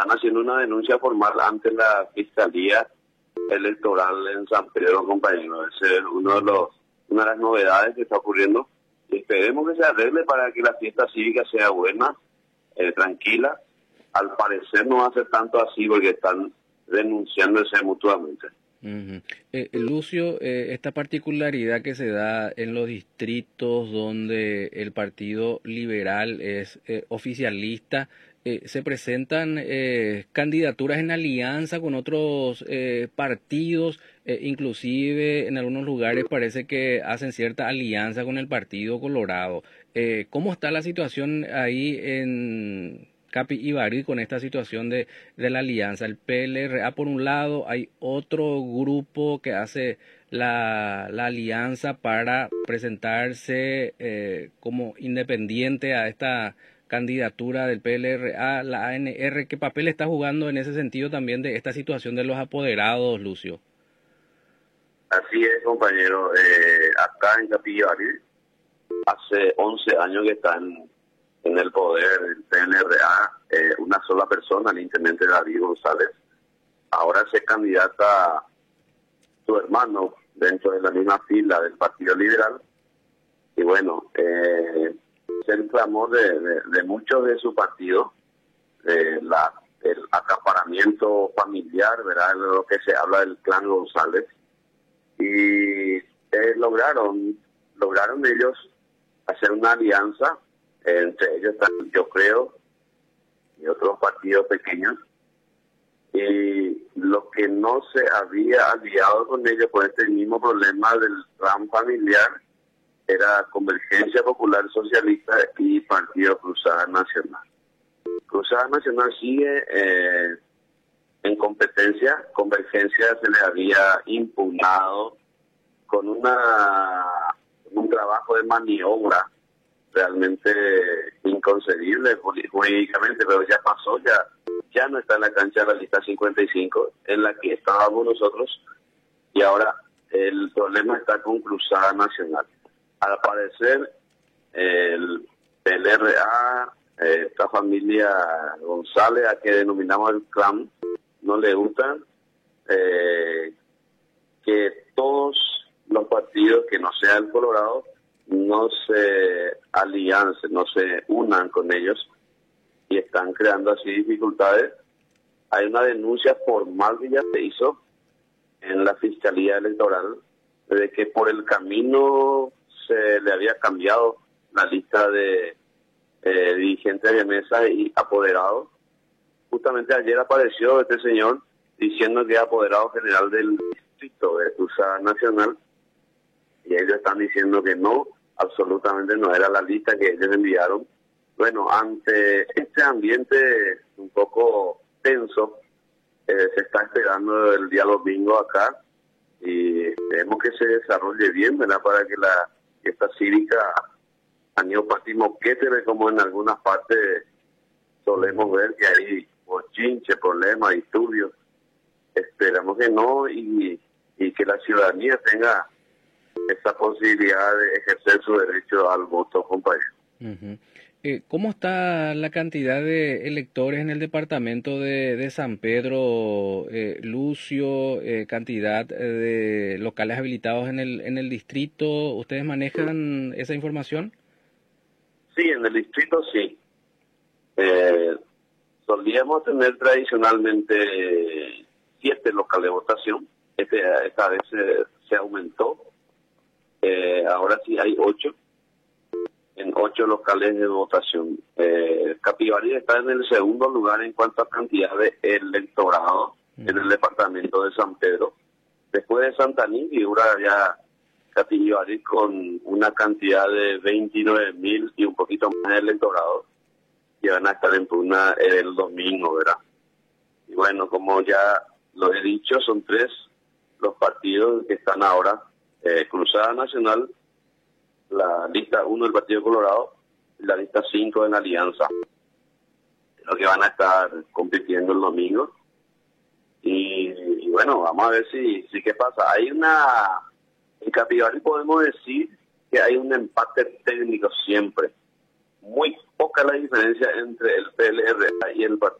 están haciendo una denuncia formal ante la Fiscalía Electoral en San Pedro, compañero. Ese es una de las novedades que está ocurriendo. Esperemos que se arregle para que la fiesta cívica sea buena, tranquila. Al parecer no va a ser tanto así porque están denunciándose mutuamente. Lucio, esta particularidad que se da en los distritos donde el Partido Liberal es oficialista, se presentan candidaturas en alianza con otros partidos, inclusive en algunos lugares parece que hacen cierta alianza con el Partido Colorado. ¿Cómo está la situación ahí en Capi y Barí con esta situación de la alianza? El PLRA por un lado, hay otro grupo que hace la alianza para presentarse como independiente a esta candidatura del PLRA, la ANR. ¿Qué papel está jugando en ese sentido también de esta situación de los apoderados, Lucio? Así es, compañero. Acá en Capilla Barí, hace 11 años que están en el poder del PLRA, una sola persona, el intendente David González. Ahora se candidata su hermano dentro de la misma fila del Partido Liberal. Y bueno, es el clamor de muchos de su partido, el acaparamiento familiar, ¿verdad? Lo que se habla del clan González. Y lograron ellos hacer una alianza. Entre ellos están, yo creo, y otros partidos pequeños. Y lo que no se había aliado con ellos por este mismo problema del clan familiar era Convergencia Popular Socialista y Partido Cruzada Nacional. Cruzada Nacional sigue en competencia. Convergencia se le había impugnado con un trabajo de maniobra realmente inconcebible jurídicamente, pero ya pasó, ya no está en la cancha de la lista 55 en la que estábamos nosotros, y ahora el problema está con Cruzada Nacional. Al parecer el PLRA, esta familia González, a que denominamos el clan, no le gusta que todos los partidos que no sea el Colorado no se aliancen, no se unan con ellos, y están creando así dificultades. Hay una denuncia formal que ya se hizo en la Fiscalía Electoral de que por el camino se le había cambiado la lista de dirigentes de mesa y apoderados. Justamente ayer apareció este señor diciendo que es apoderado general del distrito de Cruzada Nacional, y ellos están diciendo que no, absolutamente no era la lista que ellos enviaron. Bueno, ante este ambiente un poco tenso, se está esperando el día domingo acá, y esperemos que se desarrolle bien, ¿verdad? Para que la fiesta cívica Añopati Moquete, como en algunas partes solemos ver que hay bochinche, problemas, disturbios. Esperamos que no, y que la ciudadanía tenga esa posibilidad de ejercer su derecho al voto, compañero. ¿Cómo está la cantidad de electores en el departamento de San Pedro, Lucio? ¿Cantidad de locales habilitados en el distrito? ¿Ustedes manejan esa información? Sí, en el distrito sí. Solíamos tener tradicionalmente 7 locales de votación. Esta vez se aumentó. Ahora sí hay 8. En 8 locales de votación. Capibarí está en el segundo lugar en cuanto a cantidad de electorado en el departamento de San Pedro. Después de Santaní figura ya Capibarí con una cantidad de 29.000 y un poquito más de electorado, que van a estar en pugna el domingo, ¿verdad? Y bueno, como ya lo he dicho, son 3 los partidos que están ahora: Cruzada Nacional, la lista 1 del Partido Colorado y la lista 5 de la Alianza, lo que van a estar compitiendo el domingo. Y bueno, vamos a ver si qué pasa. En Capibarí podemos decir que hay un empate técnico siempre. Muy poca la diferencia entre el PLRA y el Partido